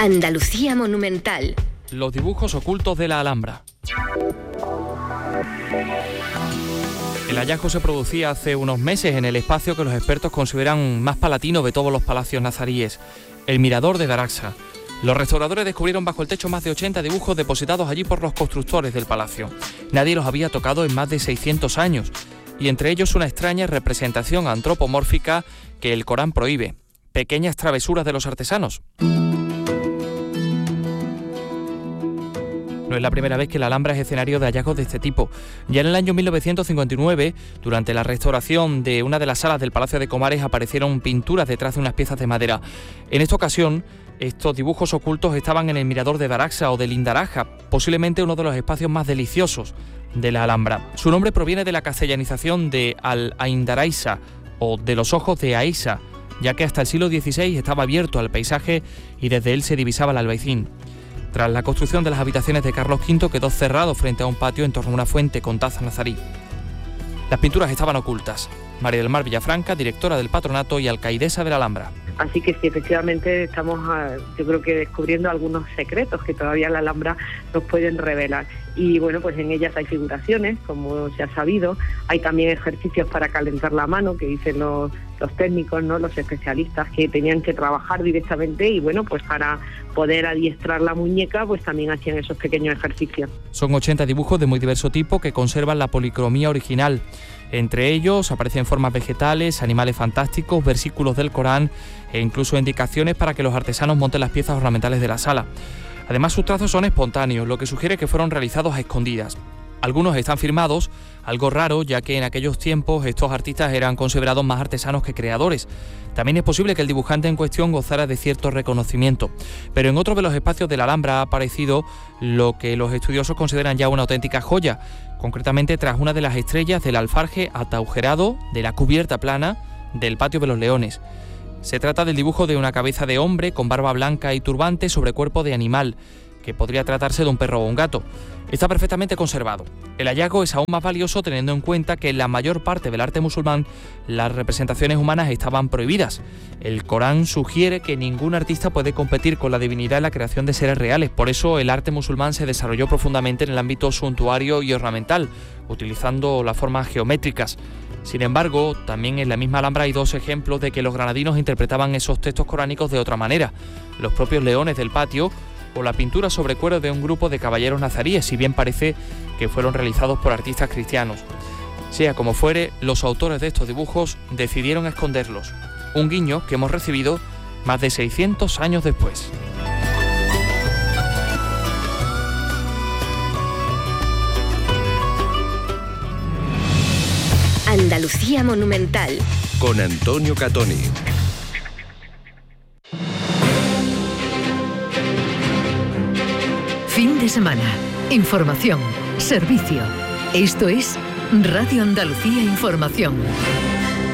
Andalucía Monumental. Los dibujos ocultos de la Alhambra. El hallazgo se producía hace unos meses en el espacio que los expertos consideran más palatino de todos los palacios nazaríes, el Mirador de Daraxa. Los restauradores descubrieron bajo el techo más de 80 dibujos depositados allí por los constructores del palacio. Nadie los había tocado en más de 600 años, y entre ellos una extraña representación antropomórfica que el Corán prohíbe. Pequeñas travesuras de los artesanos. No es la primera vez que la Alhambra es escenario de hallazgos de este tipo. Ya en el año 1959, durante la restauración de una de las salas del Palacio de Comares, aparecieron pinturas detrás de unas piezas de madera. En esta ocasión, estos dibujos ocultos estaban en el Mirador de Daraxa o de Lindaraja, posiblemente uno de los espacios más deliciosos de la Alhambra. Su nombre proviene de la castellanización de Al-Aindaraisa o de los ojos de Aisa, ya que hasta el siglo XVI estaba abierto al paisaje y desde él se divisaba el Albaicín. Tras la construcción de las habitaciones de Carlos V, quedó cerrado frente a un patio en torno a una fuente con taza nazarí. Las pinturas estaban ocultas. María del Mar Villafranca, directora del patronato y alcaidesa de la Alhambra. Así que sí, efectivamente estamos, yo creo que descubriendo algunos secretos que todavía la Alhambra nos pueden revelar. Y bueno, pues en ellas hay figuraciones, como se ha sabido. Hay también ejercicios para calentar la mano, que dicen los técnicos, ¿no?, los especialistas, que tenían que trabajar directamente y bueno, pues para poder adiestrar la muñeca, pues también hacían esos pequeños ejercicios. Son 80 dibujos de muy diverso tipo que conservan la policromía original. Entre ellos aparecen formas vegetales, animales fantásticos, versículos del Corán e incluso indicaciones para que los artesanos monten las piezas ornamentales de la sala. Además, sus trazos son espontáneos, lo que sugiere que fueron realizados a escondidas. Algunos están firmados, algo raro, ya que en aquellos tiempos estos artistas eran considerados más artesanos que creadores. También es posible que el dibujante en cuestión gozara de cierto reconocimiento. Pero en otro de los espacios de la Alhambra ha aparecido lo que los estudiosos consideran ya una auténtica joya, concretamente tras una de las estrellas del alfarje ataujerado de la cubierta plana del Patio de los Leones. Se trata del dibujo de una cabeza de hombre con barba blanca y turbante sobre cuerpo de animal, que podría tratarse de un perro o un gato. Está perfectamente conservado. El hallazgo es aún más valioso teniendo en cuenta que en la mayor parte del arte musulmán las representaciones humanas estaban prohibidas. El Corán sugiere que ningún artista puede competir con la divinidad en la creación de seres reales. Por eso el arte musulmán se desarrolló profundamente en el ámbito suntuario y ornamental, utilizando las formas geométricas. Sin embargo, también en la misma Alhambra hay dos ejemplos de que los granadinos interpretaban esos textos coránicos de otra manera. Los propios leones del patio o la pintura sobre cuero de un grupo de caballeros nazaríes, si bien parece que fueron realizados por artistas cristianos. Sea como fuere, los autores de estos dibujos decidieron esconderlos, un guiño que hemos recibido más de 600 años después. Andalucía Monumental. Con Antonio Catoni. Fin de semana. Información. Servicio. Esto es Radio Andalucía Información.